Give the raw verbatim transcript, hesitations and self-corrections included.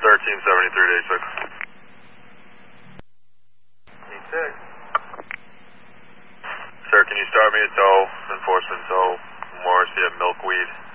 thirteen seventy-three to eighty-six. eighty-six. Sir, can you start me at tow, enforcement tow, Morrissey at Milkweed?